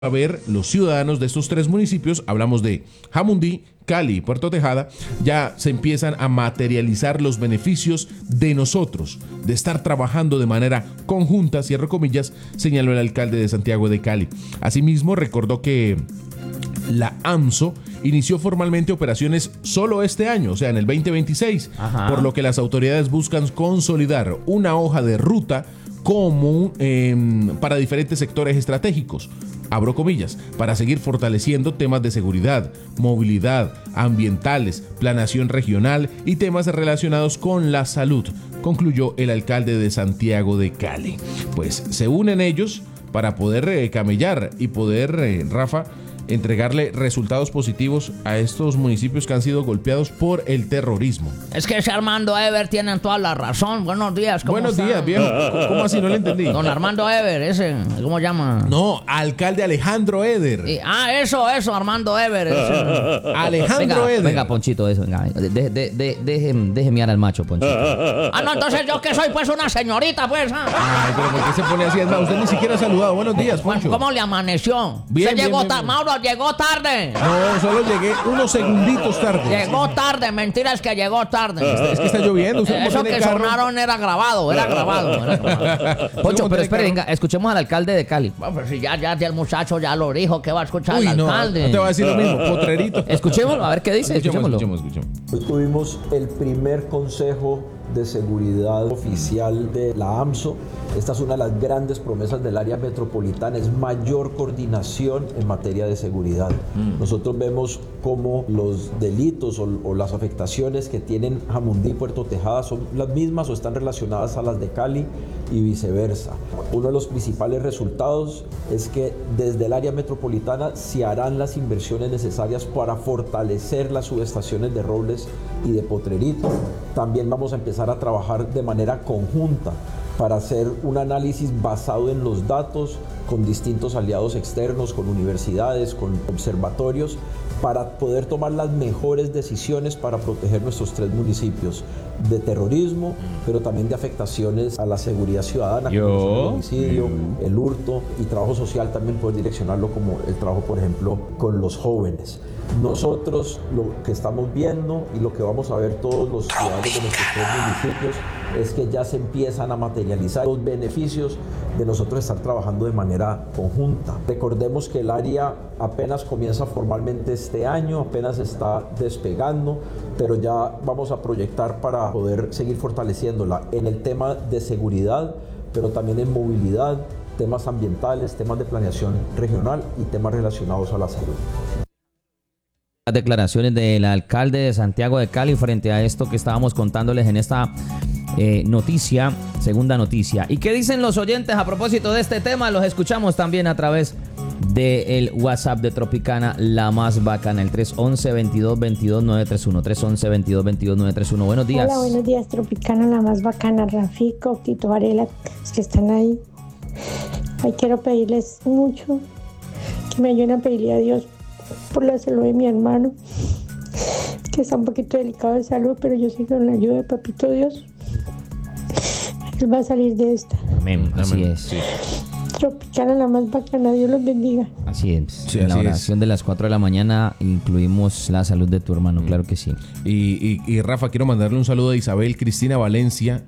a ver, los ciudadanos de estos tres municipios, hablamos de Jamundí, Cali y Puerto Tejada, ya se empiezan a materializar los beneficios de nosotros, de estar trabajando de manera conjunta, cierro comillas, señaló el alcalde de Santiago de Cali. Asimismo, recordó que la AMSO inició formalmente operaciones solo este año, o sea, en el 2026, por lo que las autoridades buscan consolidar una hoja de ruta común para diferentes sectores estratégicos, abro comillas, para seguir fortaleciendo temas de seguridad, movilidad, ambientales, planeación regional y temas relacionados con la salud, concluyó el alcalde de Santiago de Cali. Pues se unen ellos para poder camellar y poder, Rafa, entregarle resultados positivos a estos municipios que han sido golpeados por el terrorismo. Es que ese Armando Ever tiene toda la razón. Buenos días, ¿cómo Buenos está? días, viejo. ¿Cómo así? No le entendí. Don Armando Ever, ese, ¿cómo llama? No, alcalde Alejandro Eder. Eso, Armando Ever. Ese. Alejandro Eder. Venga, Ponchito, eso, venga. Deje mirar al macho, Ponchito. No, entonces yo que soy pues una señorita, pues. Ay, pero ¿por qué se pone así? Es más, usted ni siquiera ha saludado. Buenos días, Poncho. ¿Cómo le amaneció? Bien, Se llegó bien, tarde. bien. Mauro, llegó tarde. No, solo llegué unos segunditos tarde. Llegó tarde, mentira es que llegó tarde. Es que está lloviendo. Usted Eso cómo tiene que carro. sonaron era grabado. Poncho, pero espere, carro. venga, escuchemos al alcalde de Cali. Bueno, pues si ya el muchacho ya lo dijo, ¿qué va a escuchar Uy, el no, alcalde? no te va a decir lo mismo, potrerito. Escuchémoslo, a ver qué dice. Escuchémoslo. Escuchemos. Hoy tuvimos el primer consejo de seguridad oficial de la AMSO. Esta es una de las grandes promesas del área metropolitana, es mayor coordinación en materia de seguridad. Nosotros vemos cómo los delitos o las afectaciones que tienen Jamundí y Puerto Tejada son las mismas o están relacionadas a las de Cali y viceversa. Uno de los principales resultados es que desde el área metropolitana se harán las inversiones necesarias para fortalecer las subestaciones de Robles y de Potrerito. También vamos a empezar a trabajar de manera conjunta para hacer un análisis basado en los datos con distintos aliados externos, con universidades, con observatorios, para poder tomar las mejores decisiones para proteger nuestros tres municipios de terrorismo, pero también de afectaciones a la seguridad ciudadana, como el homicidio, el hurto, y trabajo social también poder direccionarlo como el trabajo, por ejemplo, con los jóvenes. Nosotros lo que estamos viendo y lo que vamos a ver todos los ciudadanos de nuestros tres municipios es que ya se empiezan a materializar los beneficios de nosotros estar trabajando de manera conjunta. Recordemos que el área apenas comienza formalmente este año, apenas está despegando, pero ya vamos a proyectar para poder seguir fortaleciéndola en el tema de seguridad, pero también en movilidad, temas ambientales, temas de planeación regional y temas relacionados a la salud. Las declaraciones del alcalde de Santiago de Cali frente a esto que estábamos contándoles en esta noticia, segunda noticia. ¿Y qué dicen los oyentes a propósito de este tema? Los escuchamos también a través del WhatsApp de Tropicana, la más bacana, el 311-2222-931, 311-2222-931. Buenos días. Hola, buenos días, Tropicana, la más bacana, Rafico, Tito Varela, los que están ahí. Hoy quiero pedirles mucho que me ayuden a pedirle a Dios por la salud de mi hermano, que está un poquito delicado de salud, pero yo sé que con la ayuda de Papito Dios, él va a salir de esta. Amén, así Amén. es. Sí. Tropicana, la más bacana, Dios los bendiga. Así es. Sí, en la así oración de las 4 de la mañana incluimos la salud de tu hermano, claro que sí. Y Rafa, quiero mandarle un saludo a Isabel Cristina Valencia,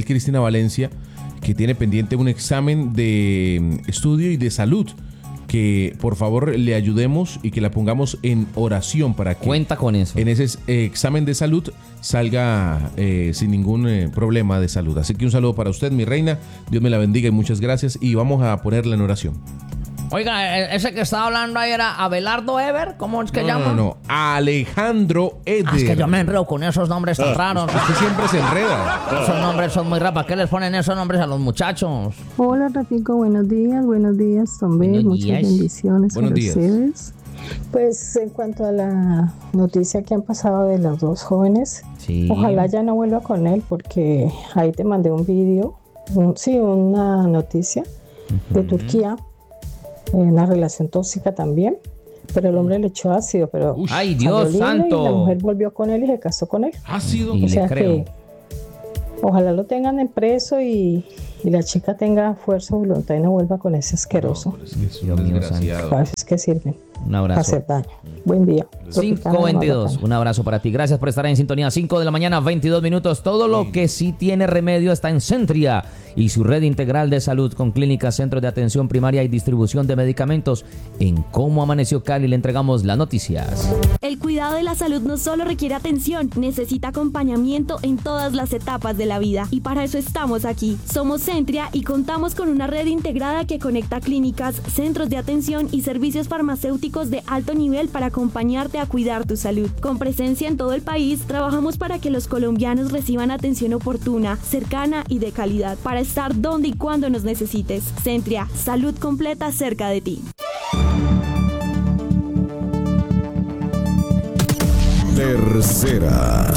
que tiene pendiente un examen de estudio y de salud, que por favor le ayudemos y que la pongamos en oración para que Cuenta con eso. en ese examen de salud salga sin ningún problema de salud. Así que un saludo para usted, mi reina. Dios me la bendiga y muchas gracias. Y vamos a ponerla en oración. Oiga, ese que estaba hablando ahí era Abelardo Ever, ¿cómo es que llama? No. Alejandro Eder. Es que yo me enredo con esos nombres tan raros. Usted siempre se enreda. Esos nombres son muy raros. ¿Para qué les ponen esos nombres a los muchachos? Hola Rafico, buenos días, Tomé, Buenos muchas días. bendiciones Buenos para días. ustedes. Pues en cuanto a la noticia que han pasado de los dos jóvenes, Sí. ojalá ya no vuelva con él porque ahí te mandé un video, una noticia de Turquía, una relación tóxica también, pero el hombre le echó ácido, pero Ay, salió Dios libre santo. y la mujer volvió con él y se casó con él. Ha sido. Y O le sea creo. que ojalá lo tengan en preso y y la chica tenga fuerza, voluntad y no vuelva con ese asqueroso. No, pero es que es un Dios mío desgraciado. A veces que sirven Un para abrazo. hacer daño. Buen día. 5:22. Un abrazo para ti. Gracias por estar en sintonía. 5 de la mañana, 22 minutos. Todo lo que sí tiene remedio está en Centria y su red integral de salud con clínicas, centros de atención primaria y distribución de medicamentos. En Cómo Amaneció Cali le entregamos las noticias. El cuidado de la salud no solo requiere atención, necesita acompañamiento en todas las etapas de la vida. Y para eso estamos aquí. Somos Centria y contamos con una red integrada que conecta clínicas, centros de atención y servicios farmacéuticos de alto nivel para acompañarte a cuidar tu salud. Con presencia en todo el país, trabajamos para que los colombianos reciban atención oportuna, cercana y de calidad, para estar donde y cuando nos necesites. Centria, salud completa cerca de ti. Tercera.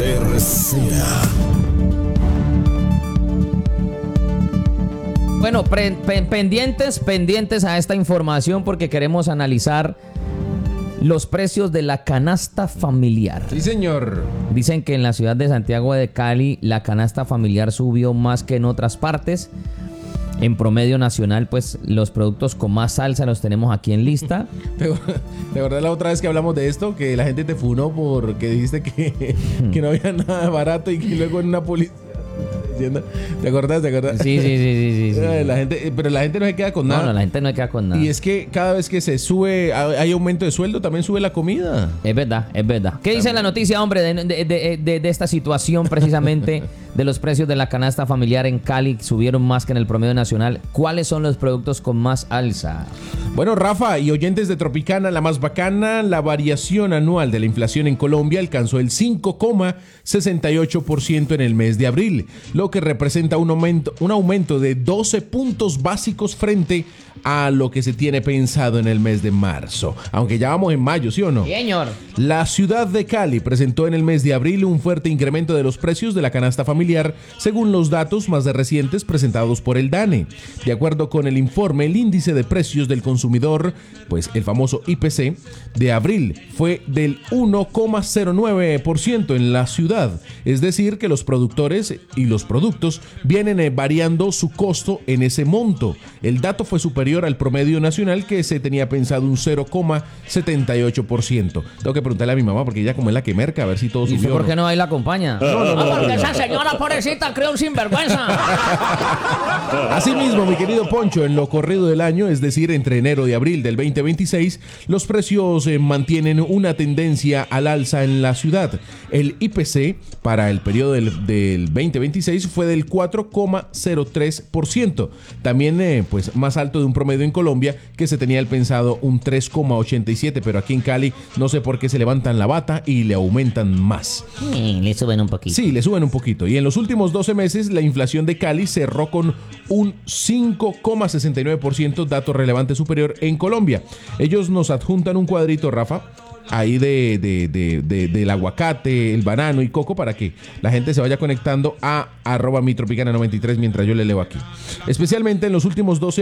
Bueno, pendientes a esta información porque queremos analizar los precios de la canasta familiar. Sí, señor. Dicen que en la ciudad de Santiago de Cali la canasta familiar subió más que en otras partes. En promedio nacional, pues los productos con más salsa los tenemos aquí en lista. ¿Te acordás la otra vez que hablamos de esto? Que la gente te funó porque dijiste que no había nada barato y que luego en una policía... ¿Te acordás? Sí. Pero la gente no se queda con nada. No, la gente no se queda con nada. Y es que cada vez que se sube, hay aumento de sueldo, también sube la comida. Es verdad. ¿Qué dice la noticia, hombre, de esta situación precisamente de los precios de la canasta familiar en Cali? Subieron más que en el promedio nacional. ¿Cuáles son los productos con más alza? Bueno, Rafa y oyentes de Tropicana, la más bacana, la variación anual de la inflación en Colombia alcanzó el 5,68% en el mes de abril, lo que representa un aumento de 12 puntos básicos frente a lo que se tiene pensado en el mes de marzo. Aunque ya vamos en mayo, ¿sí o no? Señor. La ciudad de Cali presentó en el mes de abril un fuerte incremento de los precios de la canasta familiar, según los datos más recientes presentados por el DANE. De acuerdo con el informe, el índice de precios del consumidor, pues el famoso IPC, de abril fue del 1,09% en la ciudad. Es decir, que los productores y los productos vienen variando su costo en ese monto. El dato fue superior al promedio nacional, que se tenía pensado un 0,78%. Tengo que preguntarle a mi mamá porque ella, como es la que merca, a ver si todo ¿Y subió. por qué no ahí la acompaña? Porque esa señora pobrecita creó un sinvergüenza. Asimismo, mi querido Poncho, en lo corrido del año, es decir, entre enero y abril del 2026, los precios mantienen una tendencia al alza en la ciudad. El IPC para el periodo del 2026 fue del 4,03%. También, pues, más alto de un promedio en Colombia, que se tenía el pensado un 3,87%, pero aquí en Cali no sé por qué se levantan la bata y le aumentan más. Le suben un poquito. Sí, le suben un poquito. Y en los últimos 12 meses, la inflación de Cali cerró con un 5,69%, dato relevante superior en Colombia. Ellos nos adjuntan un cuadrito, Rafa, ahí del aguacate, el banano y coco, para que la gente se vaya conectando a @mitropicana93 mientras yo le leo aquí. Especialmente en los últimos 12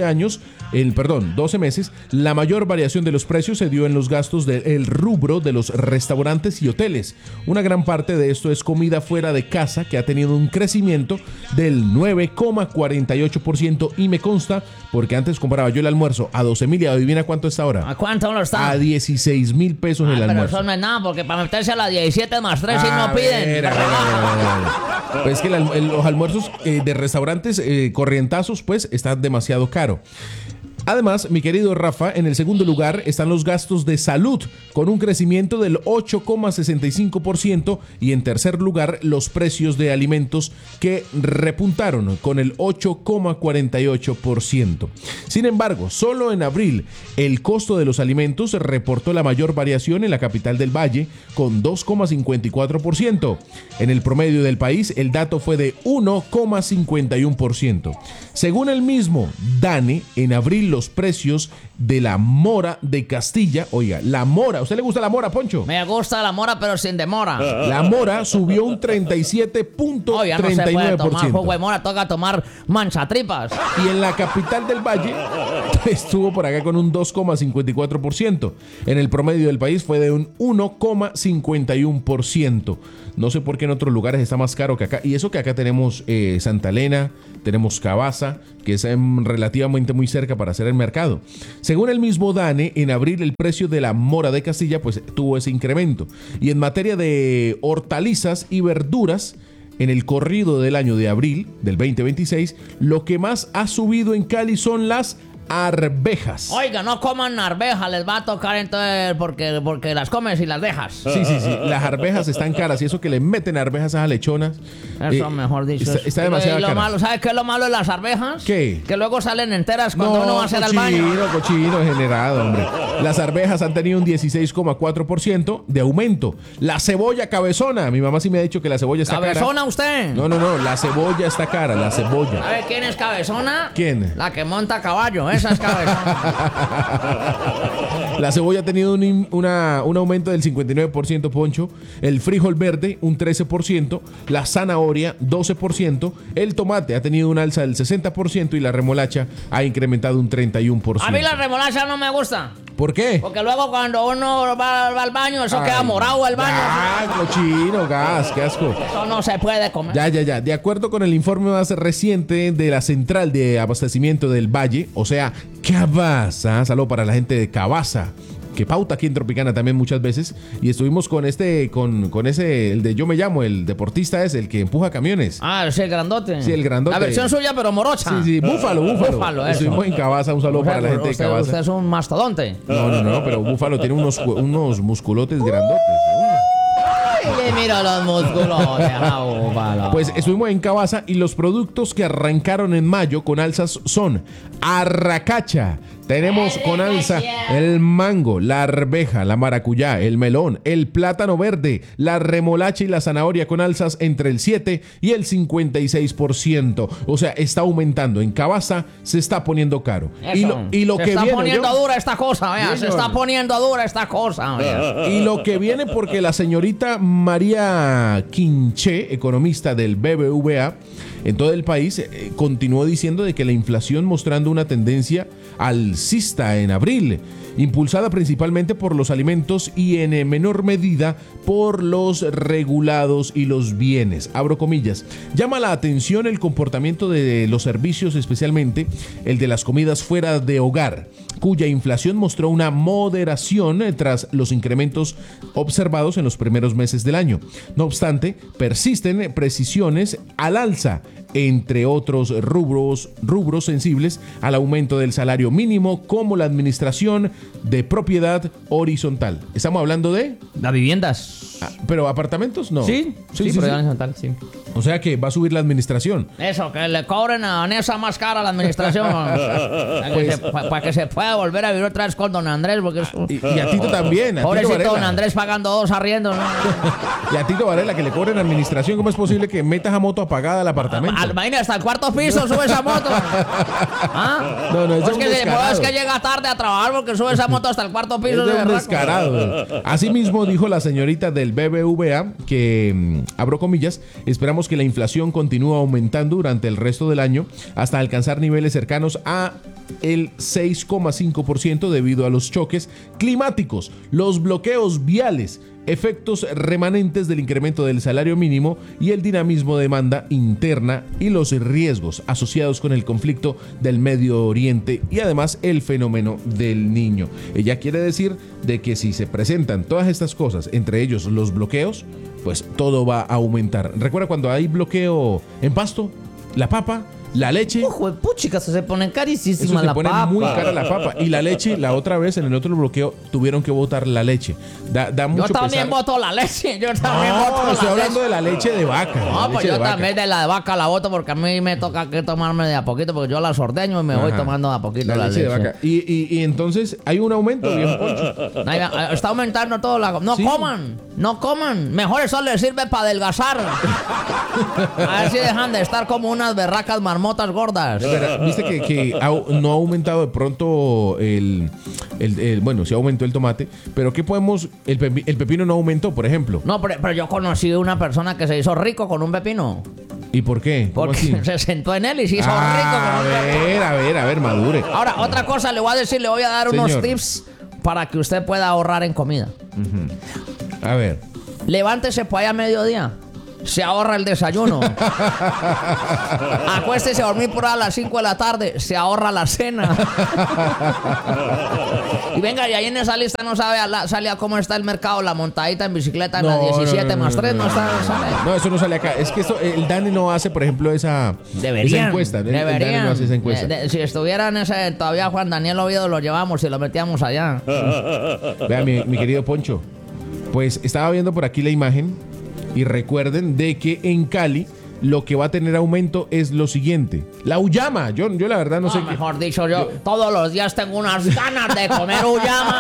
meses, la mayor variación de los precios se dio en los gastos del rubro de los restaurantes y hoteles. Una gran parte de esto es comida fuera de casa, que ha tenido un crecimiento del 9,48%, y me consta, porque antes compraba yo el almuerzo a 12,000 y adivina cuánto está ahora. ¿A cuánto lo está? A 16,000 pesos el Pero almuerzo. eso no es nada, porque para meterse a las 17 más 3 si no piden. A ver. Pues es que los almuerzos de restaurantes corrientazos, pues, están demasiado caro. Además, mi querido Rafa, en el segundo lugar están los gastos de salud, con un crecimiento del 8,65%, y en tercer lugar los precios de alimentos, que repuntaron con el 8,48%. Sin embargo, solo en abril el costo de los alimentos reportó la mayor variación en la capital del Valle, con 2,54%. En el promedio del país el dato fue de 1,51%. Según el mismo DANE, en abril los precios de la mora de Castilla. Oiga, la mora. ¿A usted le gusta la mora, Poncho? Me gusta la mora, pero sin demora. La mora subió un Oiga, no se puede tomar jugo de 37.39%. mora, toca tomar manchatripas. Y en la capital del Valle estuvo por acá con un 2,54%. En el promedio del país fue de un 1,51%. No sé por qué en otros lugares está más caro que acá. Y eso que acá tenemos Santa Elena, tenemos Cabaza, que es relativamente muy cerca para hacer el mercado. Según el mismo DANE, en abril el precio de la mora de Castilla pues tuvo ese incremento. Y en materia de hortalizas y verduras, en el corrido del año de abril del 2026, lo que más ha subido en Cali son las arvejas. Oiga, no coman arvejas, les va a tocar entonces porque las comes y las dejas. Sí. Las arvejas están caras y eso que le meten arvejas a esas lechonas. Eso, mejor dicho. Está demasiado lo cara. malo, ¿sabes qué es lo malo de las arvejas? ¿Qué? Que luego salen enteras cuando uno va a hacer al baño. Cochino generado, hombre. Las arvejas han tenido un 16,4% de aumento. La cebolla cabezona. Mi mamá sí me ha dicho que la cebolla está cara. ¿Cabezona usted? No. La cebolla está cara, la cebolla. ¿Sabe quién es cabezona? ¿Quién? La que monta a caballo, esa es cabezona. La cebolla ha tenido un aumento del 59%, Poncho. El frijol verde, un 13%. La zanahoria, 12%. El tomate ha tenido un alza del 60% y la remolacha ha incrementado un 31%. A mí la remolacha no me gusta. ¿Por qué? Porque luego cuando uno va al baño, eso queda morado el baño. Cochino, gas, qué asco. Eso no se puede comer. Ya. De acuerdo con el informe más reciente de la Central de Abastecimiento del Valle, o sea, Cabaza, saludo para la gente de Cabaza, que pauta aquí en Tropicana también muchas veces, y estuvimos con ese, el de Yo Me Llamo, el deportista es el que empuja camiones. Ah, ese grandote. Sí, el grandote. La versión suya, pero morocha. Sí, Búfalo. Búfalo, eso. Estuvimos en Cabaza, un saludo para la gente de Cabaza. Usted es un mastodonte. No, pero Búfalo tiene unos musculotes grandotes. Ay, mira los músculos. Búfalo. Pues estuvimos en Cabaza y los productos que arrancaron en mayo con alzas son arracacha. Tenemos con alza el mango, la arveja, la maracuyá, el melón, el plátano verde, la remolacha y la zanahoria con alzas entre el 7 y el 56%. O sea, está aumentando. En Cabaza se está poniendo caro. Y lo que se está viene, poniendo dura esta cosa, vea. Sí, Se está poniendo dura esta cosa, vea. Y lo que viene porque la señorita María Quinché, economista del BBVA, en todo el país, continuó diciendo de que la inflación mostrando una tendencia alcista en abril, impulsada principalmente por los alimentos y en menor medida por los regulados y los bienes. Abro comillas. Llama la atención el comportamiento de los servicios, especialmente el de las comidas fuera de hogar, cuya inflación mostró una moderación tras los incrementos observados en los primeros meses del año. No obstante, persisten precisiones al alza, entre otros rubros sensibles al aumento del salario mínimo, como la administración de propiedad horizontal. Estamos hablando de... Las viviendas. Pero apartamentos no. Sí, propiedad horizontal, sí. O sea que va a subir la administración. Eso, que le cobren a Vanessa más cara a la administración. Para que se pueda volver a vivir otra vez con don Andrés. Porque y a Tito también. A pobrecito Tito don Varela. Andrés pagando 2 arriendos, ¿no? Y a Tito Varela que le cobren administración. ¿Cómo es posible que metas a moto apagada al apartamento? Imagínate, hasta el 4º piso sube esa moto. ¿Ah? No, eso Pues es un que descarado. es que llega tarde a trabajar porque sube esa moto hasta el 4º piso. Es de un berraco. descarado. Asimismo dijo la señorita del BBVA que, abro comillas, esperamos que la inflación continúe aumentando durante el resto del año hasta alcanzar niveles cercanos a el 6,5% debido a los choques climáticos, los bloqueos viales, efectos remanentes del incremento del salario mínimo y el dinamismo de demanda interna y los riesgos asociados con el conflicto del Medio Oriente y además el fenómeno del Niño. Ella quiere decir de que si se presentan todas estas cosas, entre ellos los bloqueos, pues todo va a aumentar. ¿Recuerda cuando hay bloqueo en Pasto? La papa, la leche. Ojo, puchica, se ponen Eso carísimas se la pone papa. muy cara la papa. Y la leche, la otra vez en el otro bloqueo tuvieron que botar la leche. Da mucho Yo también pesar. voto la leche. Yo también voto No, la estoy hablando leche. de la leche de vaca. la No, pues leche yo de vaca. también de la de vaca la voto porque a mí me toca que tomarme de a poquito porque yo las ordeño y me voy Ajá. tomando de a poquito la leche. de vaca. Y entonces hay un aumento, viejo Poncho. Está aumentando todo. No Sí. coman. No coman, mejor eso les sirve para adelgazar. A ver si dejan de estar como unas berracas marmotas gordas. Espera, viste que no ha aumentado de pronto bueno, sí aumentó el tomate, pero ¿qué podemos? El pepino no aumentó, por ejemplo. No, pero yo conocí una persona que se hizo rico con un pepino. ¿Y por qué? ¿Cómo Porque así? se sentó en él y se hizo rico con un pepino. A ver, madure. Ahora, otra cosa le voy a decir, le voy a dar unos Señor. tips para que usted pueda ahorrar en comida. A ver. Levántese por ahí a mediodía. Se ahorra el desayuno. Acuéstese a dormir por ahí a las 5 de la tarde. Se ahorra la cena. Y venga, y ahí en esa lista no sale a cómo está el mercado, la montadita en bicicleta en la 17 más 3 no sale. No, eso no sale acá. Es que el DANE no hace, por ejemplo, esa encuesta. El DANE no hace esa encuesta. Si estuviera en ese, todavía Juan Daniel Oviedo lo llevamos y lo metíamos allá. Vea, mi querido Poncho, pues estaba viendo por aquí la imagen y recuerden de que en Cali lo que va a tener aumento es lo siguiente. La uyama. Yo la verdad no sé qué. Mejor dicho, yo todos los días tengo unas ganas de comer uyama.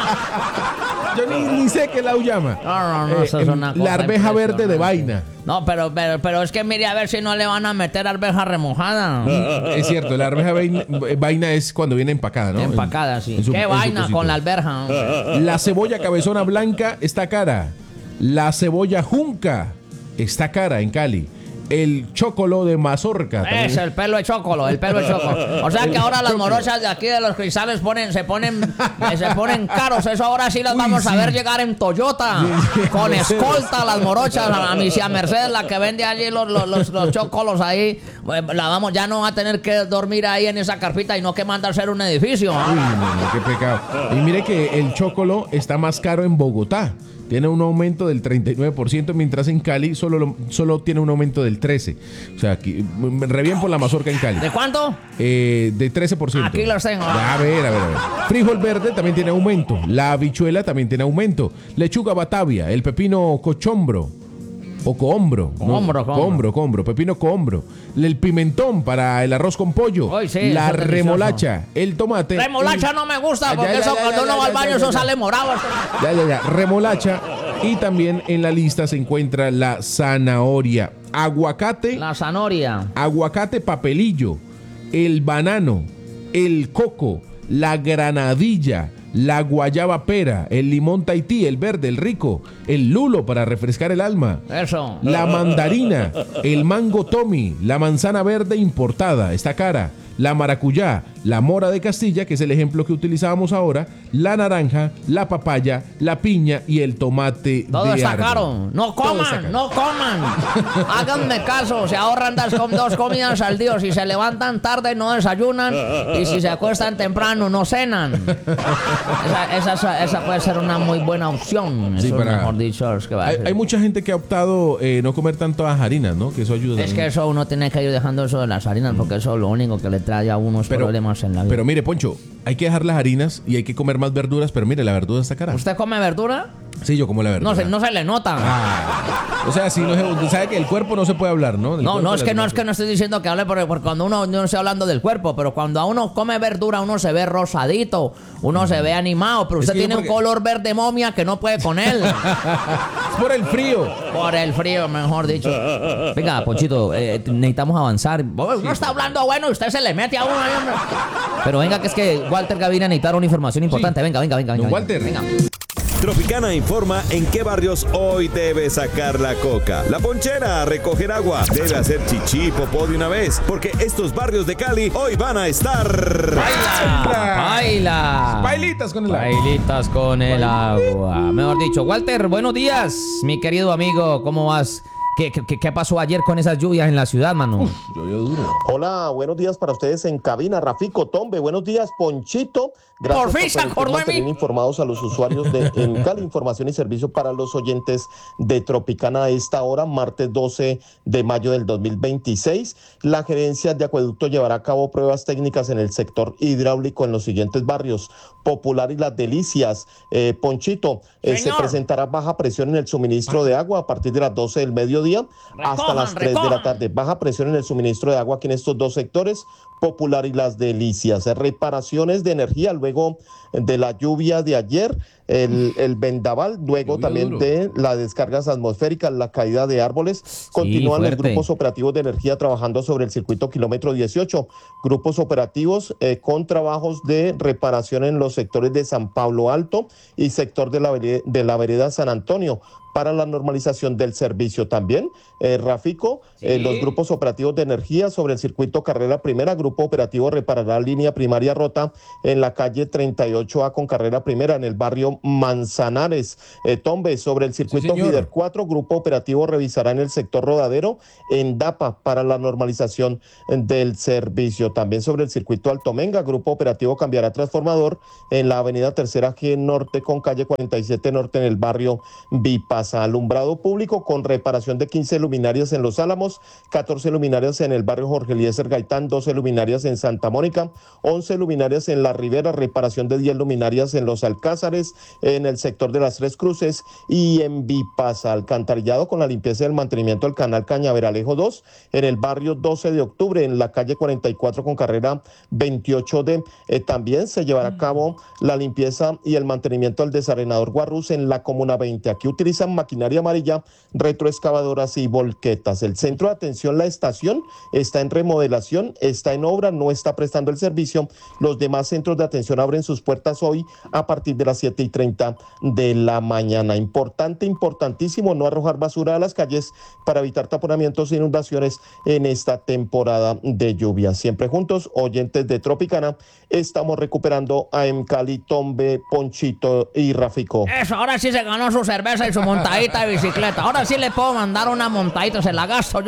Yo ni sé qué es la uyama. No, eso es una cosa la arveja verde de impresionante. vaina. No, pero es que mire a ver si no le van a meter arveja remojada. Es cierto, la arveja vaina es cuando viene empacada, ¿no? Empacada, sí. En su- ¿Qué en su vaina cosito. con la alberja? La cebolla cabezona blanca está cara. La cebolla junca está cara en Cali. El chocolo de mazorca también. Es el pelo de chocolo, el pelo de chocolo. O sea que ahora las morochas de aquí de los cristales se ponen caros. Eso ahora sí las vamos a ver llegar en Toyota. Con escolta las morochas. A mi tía Mercedes, la que vende allí los chocolos ahí. Ya no va a tener que dormir ahí en esa carpita y no que manda a hacer un edificio. Uy, no, qué pecado. Y mire que el chocolo está más caro en Bogotá. Tiene un aumento del 39%, mientras en Cali solo tiene un aumento del 13%. O sea, aquí, re bien por la mazorca en Cali. ¿De cuánto? De 13%. Aquí los tengo. A ver. Frijol verde también tiene aumento. La habichuela también tiene aumento. Lechuga batavia, el pepino cochombro. O cohombro. Cohombro. Pepino cohombro. El pimentón para el arroz con pollo. Uy, sí, la eso es remolacha. El tomate. Remolacha no me gusta porque cuando uno va al baño eso sale morado. Ya. Remolacha. Y también en la lista se encuentra la zanahoria. Aguacate. La zanahoria. Aguacate papelillo. El banano. El coco. La granadilla. La guayaba pera, el limón Tahití, el verde, el rico, el lulo para refrescar el alma, Eso. la mandarina, el mango Tommy, la manzana verde importada, está cara, la maracuyá, la mora de Castilla, que es el ejemplo que utilizábamos ahora, la naranja, la papaya, la piña y el tomate Todo de está árbol. caro. No Todo está coman, caro. no coman. Háganme caso. Se ahorran dos comidas al día. Si se levantan tarde, no desayunan. Y si se acuestan temprano, no cenan. Esa puede ser una muy buena opción. Sí, Eso, para- mejor dicho, es que va a ser. Hay mucha gente que ha optado no comer tantas harinas, ¿no? Que eso ayuda. Es también. que eso uno tiene que ir dejando eso de las harinas porque eso es lo único que le trae a unos problemas en la vida. Pero mire, Poncho, hay que dejar las harinas y hay que comer más verduras, pero mire, la verdura está cara. ¿Usted come verdura? Sí, yo como la verdura. No se le nota. O sea, si no sabe que el cuerpo no se puede hablar, ¿no? No es que no estoy diciendo que hable porque cuando uno no estoy hablando del cuerpo, pero cuando a uno come verdura uno se ve rosadito, uno se ve animado, pero Es usted que yo tiene un porque- color verde momia que no puede con él. Es por el frío. Por el frío, mejor dicho. Venga, Ponchito, necesitamos avanzar. Uno está hablando bueno y usted se le mete a uno ahí, hombre. Pero venga, que es que Walter Gaviria necesita una información importante. Venga. Don Walter. Venga. Tropicana informa en qué barrios hoy debe sacar la coca. La ponchera a recoger agua. Debe hacer chichi, popó de una vez, porque estos barrios de Cali hoy van a estar... ¡Baila! Bailitas con el agua. Bailitas con el agua. Mejor dicho, Walter, buenos días, mi querido amigo. ¿Cómo vas? ¿Qué pasó ayer con esas lluvias en la ciudad, mano? Llovió duro. Hola, buenos días para ustedes en cabina. Rafico, Tombe, buenos días, Ponchito. Gracias Por fin se acordó de mantener mí. informados a los usuarios de en Cali. Información y servicio para los oyentes de Tropicana a esta hora, martes 12 de mayo del 2026. La gerencia de acueducto llevará a cabo pruebas técnicas en el sector hidráulico en los siguientes barrios: Popular y Las Delicias. Ponchito, se Señor. presentará baja presión en el suministro de agua a partir de las 12 del mediodía hasta las 3 de la recojan. tarde. Baja presión en el suministro de agua aquí en estos dos sectores, Popular y Las Delicias. Reparaciones de energía luego luego de la lluvia de ayer, el vendaval, luego también de las descargas atmosféricas, la caída de árboles. Continúan los grupos operativos de energía trabajando sobre el circuito kilómetro 18, grupos operativos con trabajos de reparación en los sectores de San Pablo Alto y sector de la vereda San Antonio para la normalización del servicio también. Rafico, los grupos operativos de energía sobre el circuito Carrera Primera, grupo operativo reparará línea primaria rota en la calle 38A con Carrera Primera en el barrio Manzanares. Tombe, sobre el circuito Fider 4, grupo operativo revisará en el sector Rodadero en DAPA para la normalización del servicio. También sobre el circuito Altomenga, grupo operativo cambiará transformador en la avenida Tercera G Norte con calle 47 Norte en el barrio Vipasa. Alumbrado público con reparación de 15 luminarias en Los Álamos, 14 luminarias en el barrio Jorge Eliezer Gaitán, 12 luminarias en Santa Mónica, 11 luminarias en La Ribera, reparación de 10 luminarias en Los Alcázares, en el sector de las Tres Cruces y en Vipasa. Alcantarillado con la limpieza y el mantenimiento del canal Cañaveralejo 2 en el barrio 12 de octubre, en la calle 44 con carrera 28D. También se llevará a cabo la limpieza y el mantenimiento del desarenador Guarrús en la Comuna 20. Aquí utilizan maquinaria amarilla, retroexcavadoras y volquetas. El centro de atención La Estación está en remodelación, está en obra, no está prestando el servicio. Los demás centros de atención abren sus puertas hoy a partir de las 7:30 de la mañana. Importantísimo no arrojar basura a las calles para evitar taponamientos e inundaciones en esta temporada de lluvia. Siempre juntos, oyentes de Tropicana, estamos recuperando a Cali, Tombe, Ponchito y Rafico. Eso, ahora sí se ganó su cerveza y su montadita de bicicleta. Ahora sí le puedo mandar una montadita, se la gasto.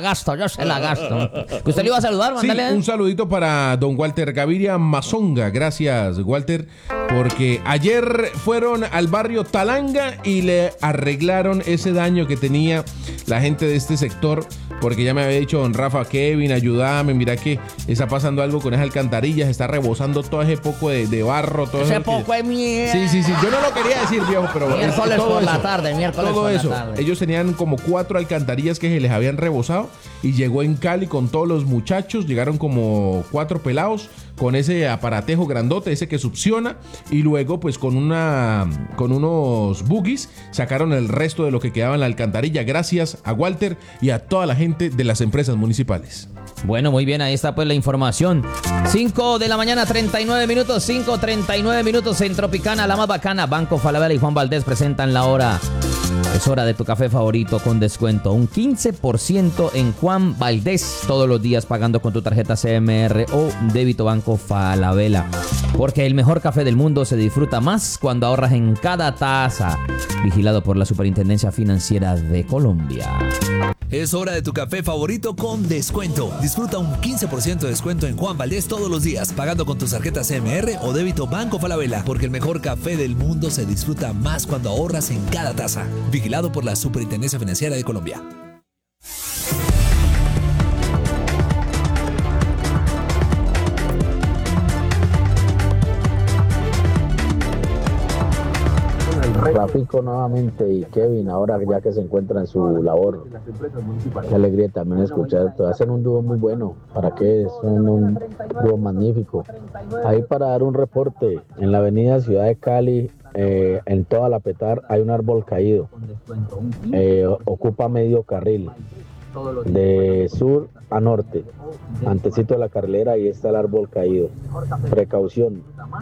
¿Que usted le iba a saludar? Mándale. Sí, un saludito para don Walter Gaviria Mazonga. Gracias, Walter, porque ayer fueron al barrio Talanga y le arreglaron ese daño que tenía la gente de este sector, porque ya me había dicho don Rafa, Kevin, ayúdame, mira que está pasando algo con esas alcantarillas, está rebosando todo ese poco de barro, todo ese poco de mierda. Sí, yo no lo quería decir, viejo, pero miércoles por la tarde. Todo eso, ellos tenían como 4 alcantarillas que se les habían rebosado y llegó en Cali con todos los muchachos, llegaron como 4 pelados con ese aparatejo grandote, ese que succiona, y luego pues con unos buggies sacaron el resto de lo que quedaba en la alcantarilla, gracias a Walter y a toda la gente de las empresas municipales. Bueno, muy bien, ahí está pues la información. 5 de la mañana, 39 minutos, 5:39 minutos en Tropicana, la más bacana. Banco Falabella y Juan Valdés presentan la hora. Es hora de tu café favorito con descuento. Un 15% en Juan Valdés todos los días pagando con tu tarjeta CMR o débito Banco Falabella. Porque el mejor café del mundo se disfruta más cuando ahorras en cada taza. Vigilado por la Superintendencia Financiera de Colombia. Es hora de tu café favorito con descuento. Disfruta un 15% de descuento en Juan Valdés todos los días, pagando con tus tarjetas CMR o débito Banco Falabella, porque el mejor café del mundo se disfruta más cuando ahorras en cada taza. Vigilado por la Superintendencia Financiera de Colombia. Rafico nuevamente y Kevin, ahora ya que se encuentra en su labor, qué alegría también escuchar esto. Hacen un dúo muy bueno, ¿para qué? Son un dúo magnífico. Ahí para dar un reporte, en la avenida Ciudad de Cali, en toda la Petar hay un árbol caído, ocupa medio carril, de sur a norte, antecito de la carrilera, ahí está el árbol caído. Precaución.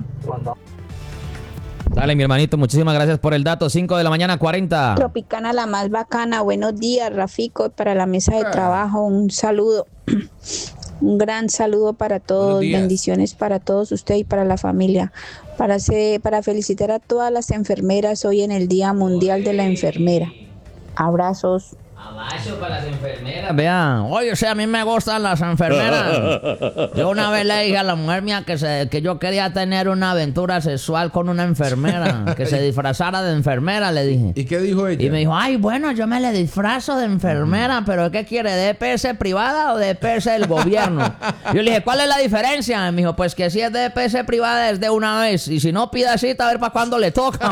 Dale, mi hermanito, muchísimas gracias por el dato. 5 de la mañana, 40. Tropicana, la más bacana. Buenos días, Rafico, para la mesa de trabajo. Un saludo. Un gran saludo para todos. Bendiciones para todos ustedes y para la familia. Para felicitar a todas las enfermeras hoy en el Día Mundial de la Enfermera. Abrazos. Abrazo para las enfermeras. Vean, oye, o sea, a mí me gustan las enfermeras. Yo una vez le dije a la mujer mía que yo quería tener una aventura sexual con una enfermera, que se disfrazara de enfermera, le dije. ¿Y qué dijo ella? Y me dijo, ay, bueno, yo me le disfrazo de enfermera, pero ¿qué quiere? ¿De EPS privada o de EPS del gobierno? Yo le dije, ¿cuál es la diferencia? Y me dijo, pues que si es de EPS privada es de una vez, y si no, pida cita a ver para cuándo le toca.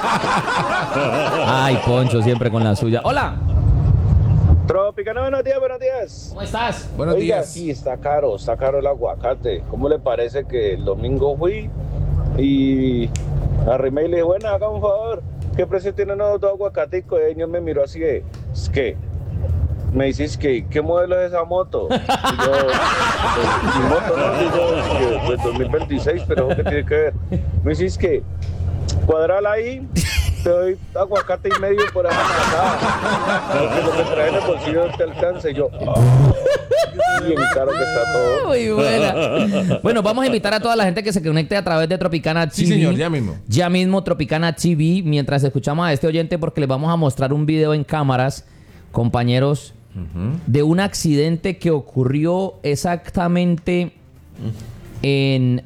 Ay, Poncho, siempre con la suya. Hola. Tropicana, buenos días. ¿Cómo estás? Buenos días. Sí, está caro el aguacate. ¿Cómo le parece que el domingo fui Y arrimé y le dije, bueno, haga un favor, ¿qué precio tienen los dos aguacaticos? Y el señor me miró así de, es que, me dices que, ¿qué modelo es esa moto? Y yo, mi moto, no, y yo, pues 2026, pero ¿qué tiene que ver? Me dices que, cuadrala ahí, te doy aguacate y medio por ahí porque lo que trae en el bolsillo no te alcanza. Y yo, bien caro que está todo. Muy buena. Bueno, vamos a invitar a toda la gente que se conecte a través de Tropicana TV. Sí, señor, ya mismo. Ya mismo Tropicana TV, mientras escuchamos a este oyente, porque les vamos a mostrar un video en cámaras, compañeros, de un accidente que ocurrió exactamente en...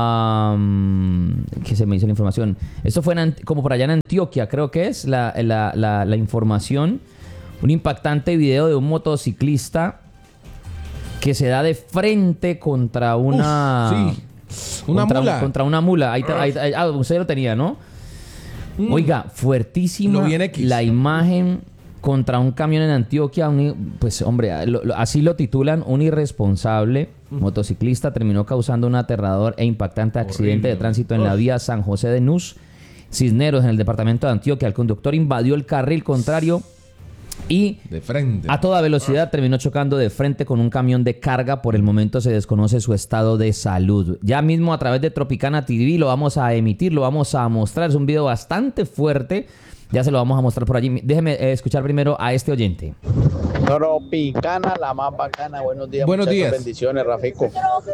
que se me hizo la información. Esto fue como por allá en Antioquia, creo que es la información. Un impactante video de un motociclista que se da de frente contra una... mula. Contra una mula. Usted lo tenía, ¿no? Oiga, fuertísima la imagen contra un camión en Antioquia. Pues, hombre, así lo titulan. Un irresponsable motociclista terminó causando un aterrador e impactante accidente de tránsito en la vía San José de Nus, Cisneros, en el departamento de Antioquia. El conductor invadió el carril contrario y de frente, a toda velocidad terminó chocando de frente con un camión de carga. Por el momento se desconoce su estado de salud. Ya mismo a través de Tropicana TV lo vamos a emitir, lo vamos a mostrar. Es un video bastante fuerte. Ya se lo vamos a mostrar por allí. Déjeme escuchar primero a este oyente. Tropicana, la más bacana. Buenos días. Buenos días. Bendiciones, Rafico.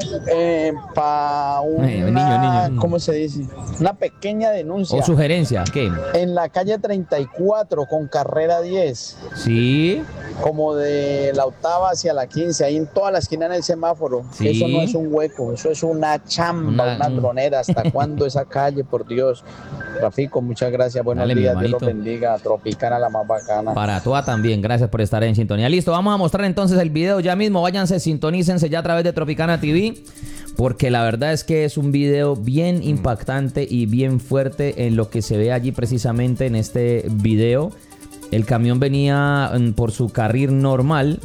Para una... niño. ¿Cómo se dice? Una pequeña denuncia. O sugerencia. ¿Qué? En la calle 34 con carrera 10. Sí. Como de la 8ª hacia la 15. Ahí en toda la esquina en el semáforo. Sí. Eso no es un hueco. Eso es una chamba, una dronera. ¿Hasta cuándo esa calle? Por Dios. Rafico, muchas gracias. Buenos días. Dios los bendiga. Tropicana, la más bacana. Para toda también. Gracias por estar en sintonía. Listo, vamos a mostrar entonces el video ya mismo. Váyanse, sintonícense ya a través de Tropicana TV, porque la verdad es que es un video bien impactante y bien fuerte en lo que se ve allí precisamente en este video. El camión venía por su carril normal,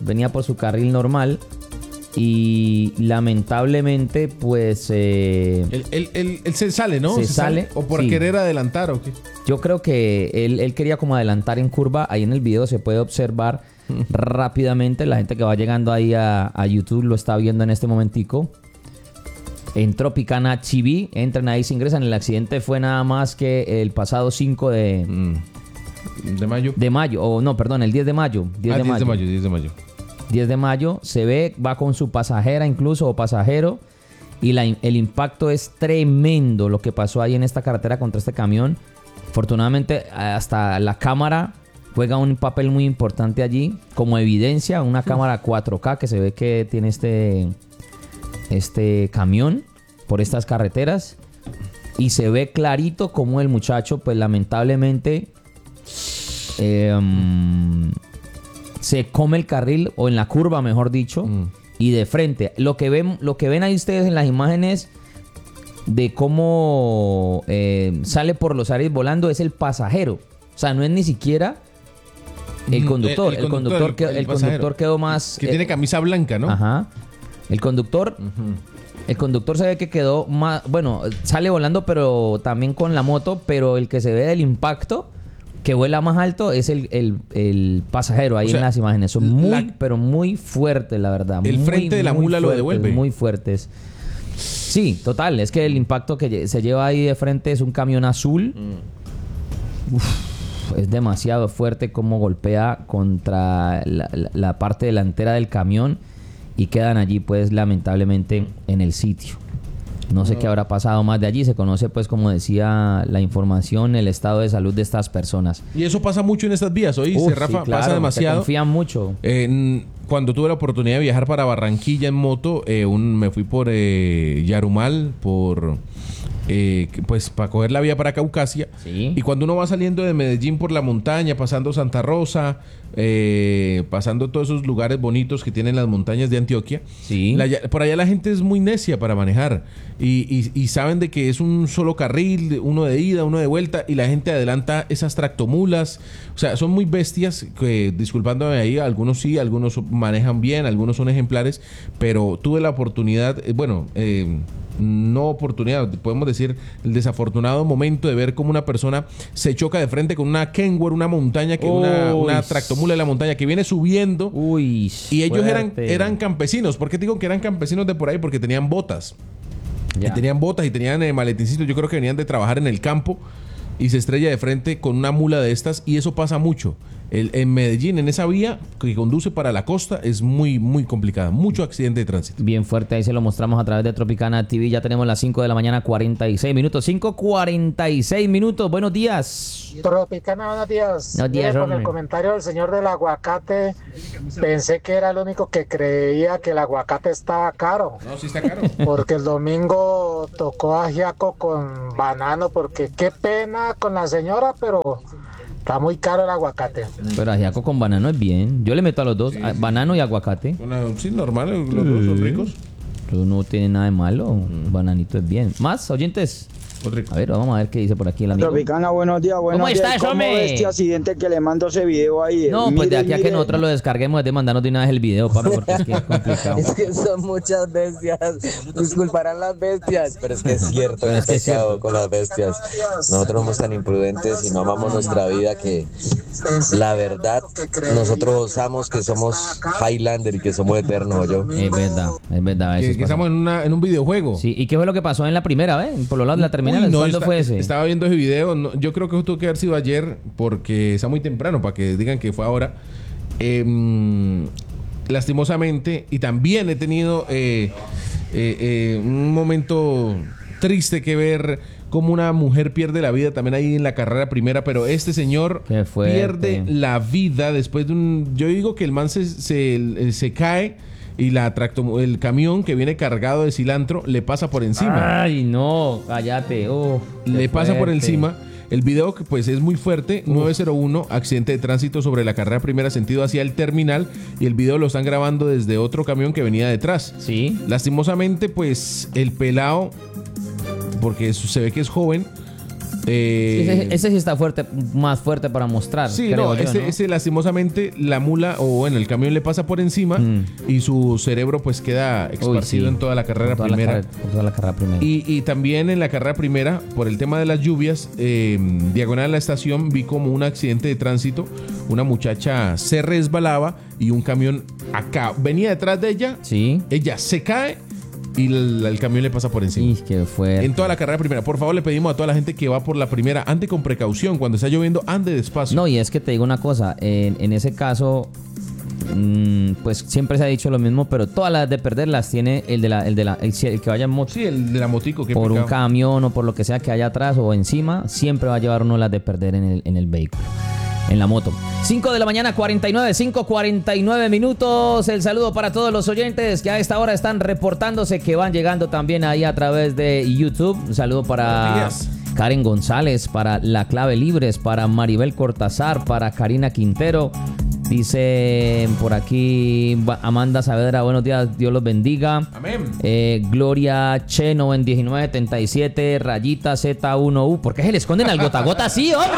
y lamentablemente pues... Él se sale, ¿no? Se sale. ¿O por sí. querer adelantar o qué? Yo creo que él quería como adelantar en curva. Ahí en el video se puede observar rápidamente. La gente que va llegando ahí a YouTube lo está viendo en este momentico. En Tropicana TV, entran ahí, se ingresan. El accidente fue nada más que el pasado 5 de mayo. De mayo, o no, perdón, el 10 de mayo. 10 de mayo. Se ve, va con su pasajera incluso, o pasajero. Y el impacto es tremendo lo que pasó ahí en esta carretera contra este camión. Afortunadamente, hasta la cámara juega un papel muy importante allí. Como evidencia, una cámara 4K que se ve que tiene este camión por estas carreteras. Y se ve clarito como el muchacho, pues lamentablemente, se come el carril, o en la curva, mejor dicho. Y de frente, lo que ven ahí ustedes en las imágenes de cómo sale por los aires volando es el pasajero. O sea, no es ni siquiera el conductor. El conductor quedó más... Que tiene camisa blanca, ¿no? Ajá. El conductor se ve que quedó más... Bueno, sale volando, pero también con la moto. Pero el que se ve del impacto, que vuela más alto, es el pasajero ahí, o sea, en las imágenes. Son pero muy fuertes, la verdad. El frente de la mula lo devuelve. Muy fuertes. Sí, total. Es que el impacto que se lleva ahí de frente es un camión azul. Es demasiado fuerte como golpea contra la parte delantera del camión. Y quedan allí, pues, lamentablemente, en el sitio. No sé qué habrá pasado más de allí. Se conoce, pues, como decía la información, el estado de salud de estas personas. Y eso pasa mucho en estas vías, ¿oíste, Rafa? Sí, claro, pasa demasiado. Se confían mucho. Cuando tuve la oportunidad de viajar para Barranquilla en moto, me fui por Yarumal, pues para coger la vía para Caucasia. Sí. Y cuando uno va saliendo de Medellín por la montaña, pasando Santa Rosa, pasando todos esos lugares bonitos que tienen las montañas de Antioquia, sí. Por allá la gente es muy necia para manejar y saben de que es un solo carril, uno de ida, uno de vuelta, y la gente adelanta esas tractomulas. O sea, son muy bestias que, disculpándome ahí, algunos sí, algunos manejan bien, algunos son ejemplares, pero tuve la oportunidad, no oportunidad, podemos decir el desafortunado momento de ver cómo una persona se choca de frente con una Kenworth, una montaña, una tractomula de la montaña que viene subiendo. Uy, y ellos eran campesinos. ¿Por qué digo que eran campesinos de por ahí? Porque tenían botas. Y tenían botas y tenían maletincitos. Yo creo que venían de trabajar en el campo y se estrella de frente con una mula de estas. Y eso pasa mucho. En Medellín, en esa vía que conduce para la costa, es muy, muy complicada. Mucho accidente de tránsito. Bien fuerte, ahí se lo mostramos a través de Tropicana TV. Ya tenemos las 5 de la mañana, 46 minutos. 5:46 minutos. Buenos días. Tropicana, buenos días. Buenos días, con hombre. el comentario del señor del aguacate, pensé que era el único que creía que el aguacate estaba caro. No, sí está caro. Porque el domingo tocó ajiaco con banano, porque qué pena con la señora, pero está muy caro el aguacate. Pero ajiaco con banano es bien. Yo le meto a los dos, banano y aguacate. Sí, normal, los dos son ricos. Pero no tiene nada de malo. Bananito es bien. ¿Más oyentes? A ver, vamos a ver qué dice por aquí el amigo. Tropicana, buenos días, buenos días. ¿Cómo estás, ¿Cómo hombre? este accidente que le mando ese video ahí? No, pues de aquí a que nosotros lo descarguemos es de mandarnos de una vez el video, papi, porque es que es complicado. Es que son muchas bestias. Disculparán las bestias, pero es que es cierto, Pero es que es pecado cierto. con las bestias. Nosotros somos tan imprudentes y no amamos nuestra vida que la verdad nosotros osamos que somos Highlander y que somos eternos, yo. Es verdad. Que estamos en un videojuego. Sí, ¿y qué fue lo que pasó en la primera vez? Por lo lado de la terminal, Uy, no, ¿cuándo fue ese? Estaba viendo ese video. Yo creo que tuvo que haber sido ayer porque está muy temprano para que digan que fue ahora. Lastimosamente, y también he tenido un momento triste que ver cómo una mujer pierde la vida también ahí en la carrera primera, pero este señor pierde la vida después de un... Yo digo que el man se cae y el camión que viene cargado de cilantro le pasa por encima. Ay, no, cállate. Le pasa por fuerte. encima. El video que pues es muy fuerte, 901, accidente de tránsito sobre la carrera primera sentido hacia el terminal, y el video lo están grabando desde otro camión que venía detrás. Sí. Lastimosamente pues el pelado, porque se ve que es joven. Ese sí está fuerte, más fuerte para mostrar. Sí, creo no, yo, ese lastimosamente la mula o bueno, el camión le pasa por encima y su cerebro pues queda esparcido en toda la carrera primera. Toda la carrera primera. Y también en la carrera primera, por el tema de las lluvias, diagonal a la estación, vi como un accidente de tránsito. Una muchacha se resbalaba y un camión acá venía detrás de ella. Sí. Ella se cae y el camión le pasa por encima. Qué fuerte. En toda la carrera primera. Por favor, le pedimos a toda la gente que va por la primera, ande con precaución. Cuando está lloviendo, ande despacio. No, y es que te digo una cosa. En ese caso, pues siempre se ha dicho lo mismo, pero todas las de perder las tiene el que vaya en moto. Sí, el de la motico. Por un camión o por lo que sea que haya atrás o encima, siempre va a llevar uno las de perder en el vehículo. En la moto. 5 de la mañana, 5:49 minutos. El saludo para todos los oyentes que a esta hora están reportándose, que van llegando también ahí a través de YouTube. Un saludo para Karen González, para La Clave Libres, para Maribel Cortázar, para Karina Quintero. Dice por aquí Amanda Saavedra, buenos días, Dios los bendiga. Amén. Gloria Cheno en 1977, rayita Z1U. ¿Por qué se le esconden al gota a gota así, hombre?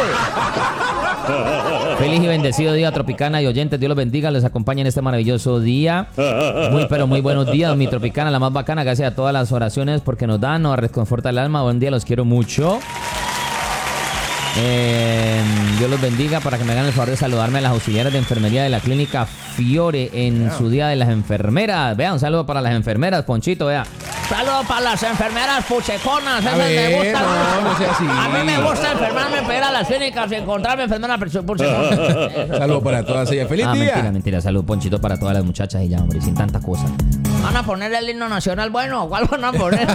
Feliz y bendecido día, Tropicana y oyentes. Dios los bendiga, les acompaña en este maravilloso día. Muy buenos días, mi Tropicana, la más bacana. Gracias a todas las oraciones porque nos dan, nos reconforta el alma. Buen día, los quiero mucho. Dios los bendiga, para que me hagan el favor de saludarme a las auxiliares de enfermería de la clínica Fiore en su día de las enfermeras. Vea, un saludo para las enfermeras, Ponchito, vea. Saludos para las enfermeras pucheconas. Esas ver, me gustan. no sea así. A mí me gusta enfermarme, para ir a las clínicas y encontrarme enfermera puchecona. Saludos para todas ellas. ¡Feliz día! Mentira. Salud, Ponchito, para todas las muchachas y ya, hombre, sin tanta cosa. ¿Van a poner el himno nacional bueno? ¿Cuál van a poner?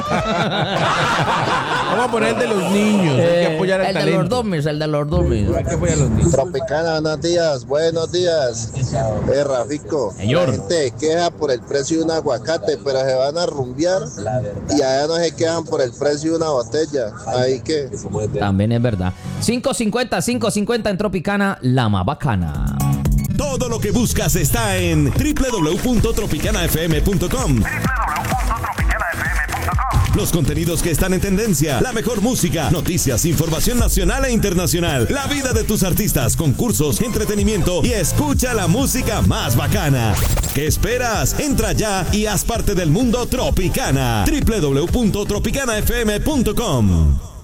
Vamos a poner el de los niños. Hay que apoyar al el talento. de los dummies, el de los dummies. Hay que apoyar a los niños. Tropicana, buenos días. Rafico, Señor. la gente se queja por el precio de un aguacate, pero se van a rumbear y allá no se quejan por el precio de una botella. Ahí que... También es verdad. 550 en Tropicana, la más bacana. Todo lo que buscas está en www.tropicanafm.com. los contenidos que están en tendencia, la mejor música, noticias, información nacional e internacional, la vida de tus artistas, concursos, entretenimiento y escucha la música más bacana. ¿Qué esperas? Entra ya y haz parte del mundo Tropicana. www.tropicanafm.com